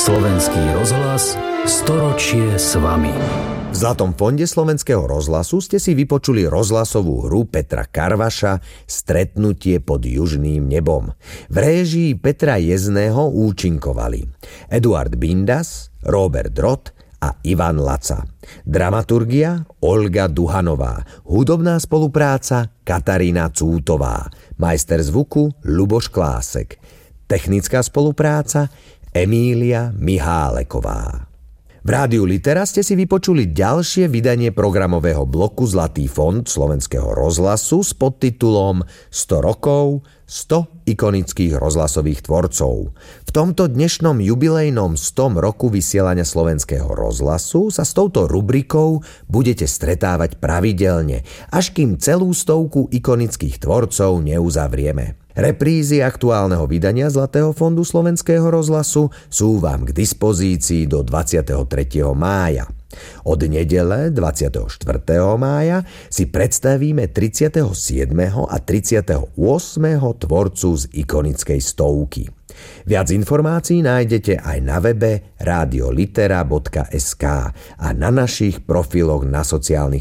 Slovenský rozhlas, storočie s vami. V Zlatom fonde Slovenského rozhlasu ste si vypočuli rozhlasovú hru Petra Karvaša Stretnutie pod južným nebom. V réžii Petra Jezného účinkovali Eduard Bindas, Róbert Drott a Ivan Laca. Dramaturgia Olga Duhanová. Hudobná spolupráca Katarína Cútová. Majster zvuku Ľuboš Klásek. Technická spolupráca Emília Miháleková. V Rádiu Litera ste si vypočuli ďalšie vydanie programového bloku Zlatý fond Slovenského rozhlasu s podtitulom 100 rokov, 100 ikonických rozhlasových tvorcov. V tomto dnešnom jubilejnom 100 roku vysielania Slovenského rozhlasu sa s touto rubrikou budete stretávať pravidelne, až kým celú stovku ikonických tvorcov neuzavrieme. Reprízy aktuálneho vydania Zlatého fondu Slovenského rozhlasu sú vám k dispozícii do 23. mája. Od nedele 24. mája si predstavíme 37. a 38. tvorcu z ikonickej stovky. Viac informácií nájdete aj na webe radiolitera.sk a na našich profiloch na sociálnych